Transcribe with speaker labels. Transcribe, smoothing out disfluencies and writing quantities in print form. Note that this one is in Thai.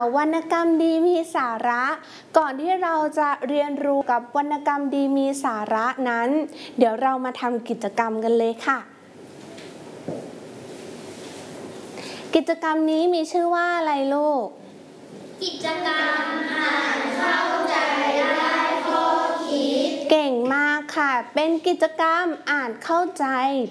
Speaker 1: วรรณกรรมดีมีสาระ ก่อนที่เราจะเรียนรู้กับวรรณกรรมดีมีสาระนั้น เดี๋ยวเรามาทำกิจกรรมกันเลยค่ะ กิจกรรมนี้มีชื่อว่าอะไรลูก
Speaker 2: กิจกรรมอ่านเข้าใจได้ข้อคิด
Speaker 1: เก่งมากค่ะ เป็นกิจกรรมอ่านเข้าใจ